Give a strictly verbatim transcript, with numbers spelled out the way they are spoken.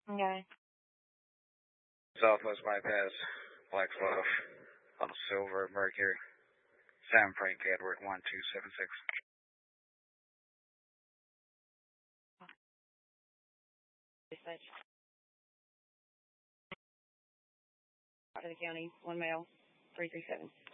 Okay. Southwest bypass, Black Bluff, on Silver, Mercury, Sam Frank Edward one two seven six. Dispatch. Out of the county, one male, three three seven.